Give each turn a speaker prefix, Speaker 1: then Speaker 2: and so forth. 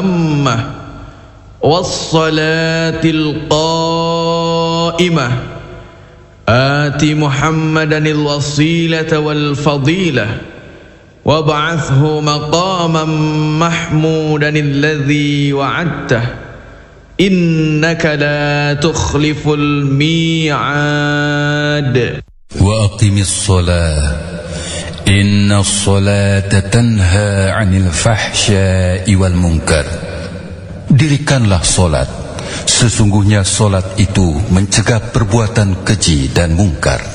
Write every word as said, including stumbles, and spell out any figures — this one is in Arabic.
Speaker 1: التامة والصلاة القائمة آت محمدا الوسيلة والفضيلة وابعثه مقاما محمودا الذي وعدته إنك لا تخلف الميعاد
Speaker 2: وأقم الصلاة إن الصلاة تنهى عن الفحشاء والمنكر. Dirikanlah solat, sesungguhnya solat itu mencegah perbuatan keji dan mungkar.